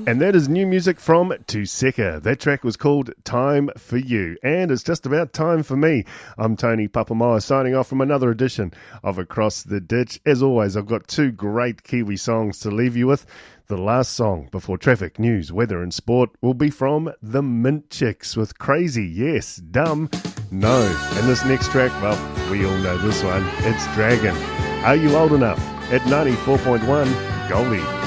And that is new music from Tuseka. That track was called Time for You. And it's just about time for me. I'm Tony Papamoa signing off from another edition of Across the Ditch. As always, I've got two great Kiwi songs to leave you with. The last song before traffic, news, weather and sport will be from the Mint Chicks with Crazy, Yes, Dumb, No. And this next track, well, we all know this one. It's Dragon. Are you old enough? At 94.1 Goldie.